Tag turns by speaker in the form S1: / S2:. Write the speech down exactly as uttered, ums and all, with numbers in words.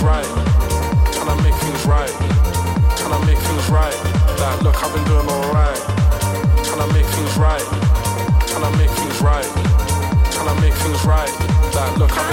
S1: right, trying to make things right, trying to make things right. Like, look, I've been doing alright, trying to make things right, trying to make things right, trying to make things right. Like, look, I've